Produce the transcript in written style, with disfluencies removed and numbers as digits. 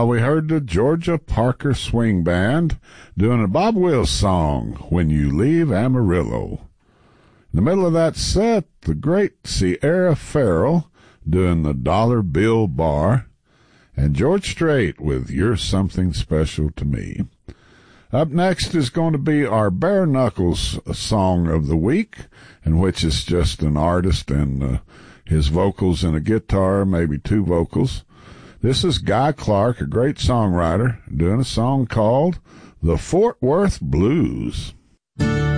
we heard the Georgia Parker Swing Band doing a Bob Wills song, When You Leave Amarillo. In the middle of that set, the great Sierra Farrell doing the Dollar Bill Bar, and George Strait with You're Something Special to Me. Up next is going to be our Bare Knuckles song of the week, in which is just an artist and his vocals and a guitar, maybe two vocals. This is Guy Clark, a great songwriter, doing a song called The Fort Worth Blues.